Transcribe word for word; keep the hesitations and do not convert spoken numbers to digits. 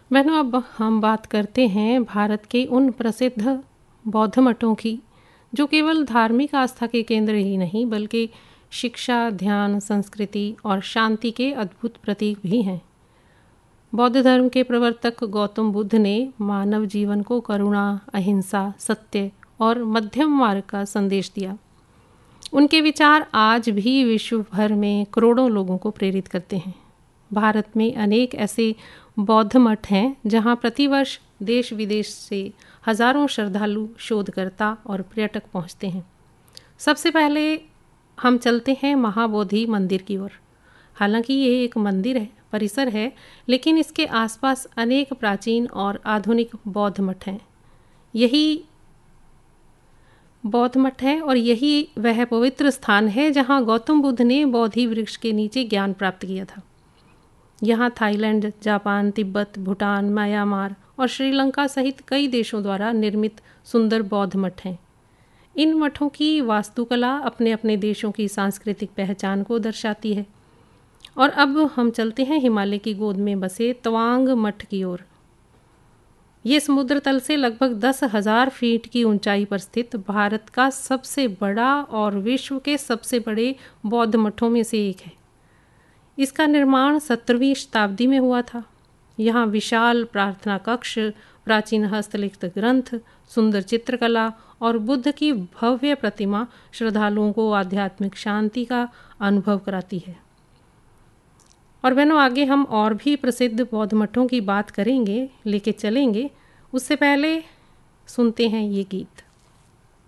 बहनों, अब हम बात करते हैं भारत के उन प्रसिद्ध बौद्ध मठों की जो केवल धार्मिक आस्था के केंद्र ही नहीं बल्कि शिक्षा, ध्यान, संस्कृति और शांति के अद्भुत प्रतीक भी हैं। बौद्ध धर्म के प्रवर्तक गौतम बुद्ध ने मानव जीवन को करुणा, अहिंसा, सत्य और मध्यम मार्ग का संदेश दिया। उनके विचार आज भी विश्व भर में करोड़ों लोगों को प्रेरित करते हैं। भारत में अनेक ऐसे बौद्ध मठ हैं जहां प्रतिवर्ष देश विदेश से हजारों श्रद्धालु, शोधकर्ता और पर्यटक पहुंचते हैं। सबसे पहले हम चलते हैं महाबोधि मंदिर की ओर। हालांकि ये एक मंदिर है, परिसर है, लेकिन इसके आसपास अनेक प्राचीन और आधुनिक बौद्ध मठ हैं। यही बौद्ध मठ है और यही वह पवित्र स्थान है जहां गौतम बुद्ध ने बोधि वृक्ष के नीचे ज्ञान प्राप्त किया था। यहाँ Thailand, Japan, Tibet, Bhutan, Myanmar और श्रीलंका सहित कई देशों द्वारा निर्मित सुंदर बौद्ध मठ हैं। इन मठों की वास्तुकला अपने अपने देशों की सांस्कृतिक पहचान को दर्शाती है। और अब हम चलते हैं हिमालय की गोद में बसे तवांग मठ की ओर। ये समुद्र तल से लगभग दस हजार फीट की ऊंचाई पर स्थित भारत का सबसे बड़ा और विश्व के सबसे बड़े बौद्ध मठों में से एक है। इसका निर्माण सत्रहवीं शताब्दी में हुआ था। यहाँ विशाल प्रार्थना कक्ष, प्राचीन हस्तलिखित ग्रंथ, सुंदर चित्रकला और बुद्ध की भव्य प्रतिमा श्रद्धालुओं को आध्यात्मिक शांति का अनुभव कराती है। और बहनों, आगे हम और भी प्रसिद्ध बौद्ध मठों की बात करेंगे, लेके चलेंगे। उससे पहले सुनते हैं ये गीत।